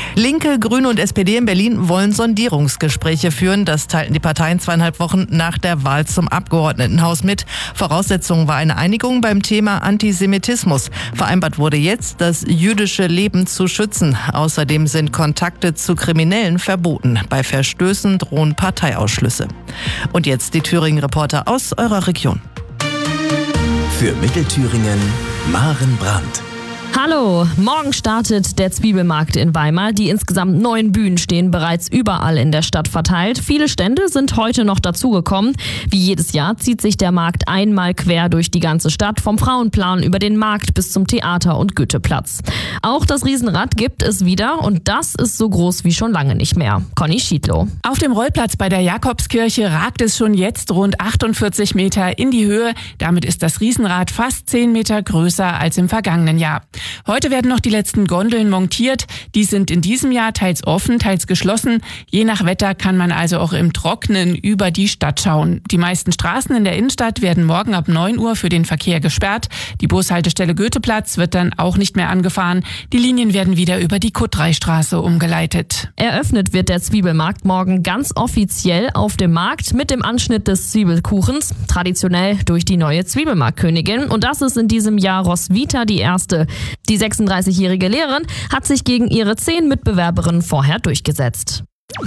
Linke, Grüne und SPD in Berlin wollen Sondierungsgespräche führen. Das teilten die Parteien 2,5 Wochen nach der Wahl zum Abgeordnetenhaus mit. Voraussetzung war eine Einigung beim Thema Antisemitismus. Vereinbart wurde jetzt, das jüdische Leben zu schützen. Außerdem sind Kontakte zu Kriminellen verboten. Bei Verstößen drohen Parteiausschlüsse. Und jetzt die Thüringen-Reporter aus eurer Region. Für Mittelthüringen, Maren Brandt. Hallo, morgen startet der Zwiebelmarkt in Weimar. Die insgesamt 9 Bühnen stehen bereits überall in der Stadt verteilt. Viele Stände sind heute noch dazugekommen. Wie jedes Jahr zieht sich der Markt einmal quer durch die ganze Stadt, vom Frauenplan über den Markt bis zum Theater und Goetheplatz. Auch das Riesenrad gibt es wieder und das ist so groß wie schon lange nicht mehr. Conny Schiedlow. Auf dem Rollplatz bei der Jakobskirche ragt es schon jetzt rund 48 Meter in die Höhe. Damit ist das Riesenrad fast 10 Meter größer als im vergangenen Jahr. Heute werden noch die letzten Gondeln montiert. Die sind in diesem Jahr teils offen, teils geschlossen. Je nach Wetter kann man also auch im Trockenen über die Stadt schauen. Die meisten Straßen in der Innenstadt werden morgen ab 9 Uhr für den Verkehr gesperrt. Die Bushaltestelle Goetheplatz wird dann auch nicht mehr angefahren. Die Linien werden wieder über die Kuttreistraße umgeleitet. Eröffnet wird der Zwiebelmarkt morgen ganz offiziell auf dem Markt mit dem Anschnitt des Zwiebelkuchens. Traditionell durch die neue Zwiebelmarktkönigin. Und das ist in diesem Jahr Roswitha die erste. Die 36-jährige Lehrerin hat sich gegen ihre 10 Mitbewerberinnen vorher durchgesetzt.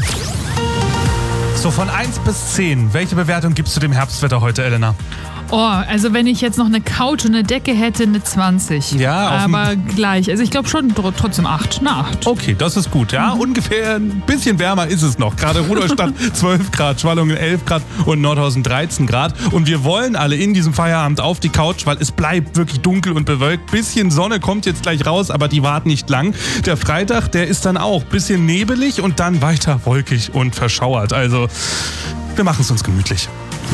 So, von 1 bis 10, welche Bewertung gibst du dem Herbstwetter heute, Elena? Oh, also wenn ich jetzt noch eine Couch und eine Decke hätte, eine 20. Ja, aber gleich. Also ich glaube schon trotzdem 8. Eine 8. Okay, das ist gut, ja. Ungefähr ein bisschen wärmer ist es noch. Gerade Rudolstadt 12 Grad, Schwallungen 11 Grad und Nordhausen 13 Grad. Und wir wollen alle in diesem Feierabend auf die Couch, weil es bleibt wirklich dunkel und bewölkt. Bisschen Sonne kommt jetzt gleich raus, aber die warten nicht lang. Der Freitag, der ist dann auch bisschen nebelig und dann weiter wolkig und verschauert. Also wir machen es uns gemütlich.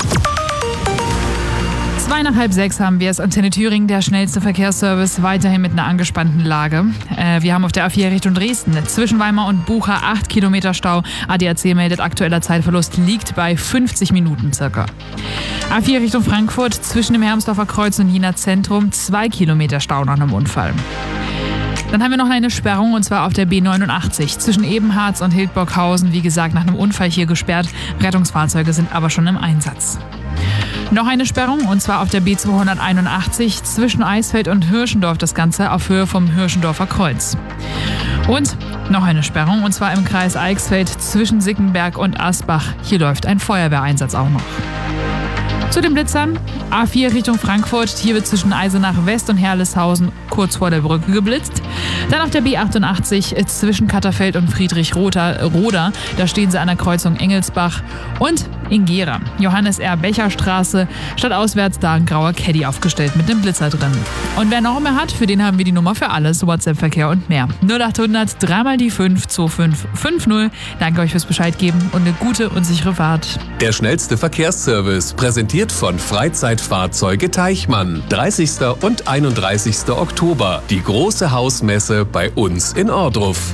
5:30 haben wir es. Antenne Thüringen, der schnellste Verkehrsservice, weiterhin mit einer angespannten Lage. Wir haben auf der A4 Richtung Dresden zwischen Weimar und Bucha 8 Kilometer Stau. ADAC meldet, aktueller Zeitverlust liegt bei 50 Minuten circa. A4 Richtung Frankfurt zwischen dem Hermsdorfer Kreuz und Jena Zentrum 2 Kilometer Stau nach einem Unfall. Dann haben wir noch eine Sperrung und zwar auf der B89 zwischen Ebenharz und Hildburghausen. Wie gesagt, nach einem Unfall hier gesperrt. Rettungsfahrzeuge sind aber schon im Einsatz. Noch eine Sperrung und zwar auf der B281 zwischen Eisfeld und Hirschendorf, das Ganze auf Höhe vom Hirschendorfer Kreuz. Und noch eine Sperrung und zwar im Kreis Eichsfeld zwischen Sickenberg und Asbach. Hier läuft ein Feuerwehreinsatz auch noch. Zu den Blitzern, A4 Richtung Frankfurt, hier wird zwischen Eisenach West und Herleshausen kurz vor der Brücke geblitzt. Dann auf der B88 zwischen Katterfeld und Friedrich-Roda, da stehen sie an der Kreuzung Engelsbach. Und in Gera, Johannes R. Becher Straße, stadtauswärts da ein grauer Caddy aufgestellt mit einem Blitzer drin. Und wer noch mehr hat, für den haben wir die Nummer für alles, WhatsApp-Verkehr und mehr. 0800 3 die 5 2550. Danke euch fürs Bescheid geben und eine gute und sichere Fahrt. Der schnellste Verkehrsservice, präsentiert von Freizeitfahrzeuge Teichmann. 30. und 31. Oktober. Die große Hausmesse bei uns in Ohrdruf.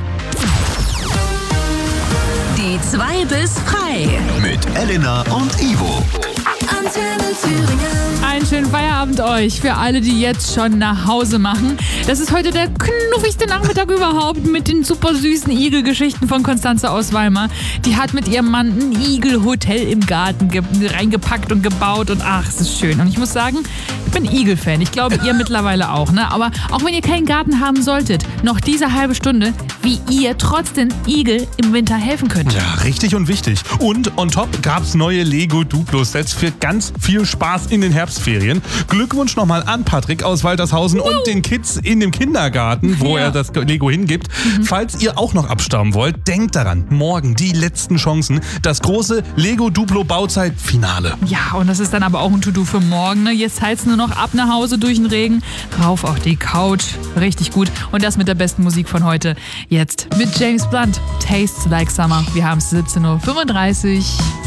Die 2 bis frei. Mit Elena und Ivo. Antenne Thüringen. Einen schönen Feierabend euch für alle, die jetzt schon nach Hause machen. Das ist heute der knuffigste Nachmittag überhaupt mit den super süßen Igelgeschichten von Konstanze aus Weimar. Die hat mit ihrem Mann ein Igelhotel im Garten reingepackt und gebaut und ach, es ist schön. Und ich muss sagen, ich bin Igel-Fan. Ich glaube, ihr mittlerweile auch, ne? Aber auch wenn ihr keinen Garten haben solltet, noch diese halbe Stunde, wie ihr trotzdem Igel im Winter helfen könnt. Ja, richtig und wichtig. Und on top gab's neue Lego Duplo-Sets für ganz viel Spaß in den Herbstferien. Glückwunsch nochmal an Patrick aus Waltershausen und den Kids in dem Kindergarten, wo er das Lego hingibt. Falls ihr auch noch abstauben wollt, denkt daran, morgen die letzten Chancen, das große Lego Duplo Bauzeit-Finale. Ja, und das ist dann aber auch ein To-Do für morgen. Ne? Jetzt heizt nur noch ab nach Hause durch den Regen, rauf auf die Couch. Richtig gut. Und das mit der besten Musik von heute. Jetzt mit James Blunt, Tastes Like Summer. Wir haben es 17:35 Uhr.